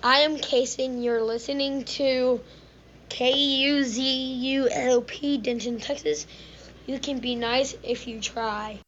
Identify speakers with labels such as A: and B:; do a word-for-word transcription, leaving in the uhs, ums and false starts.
A: I am Kason. You're listening to K U Z U L P, Denton, Texas. You can be nice if you try.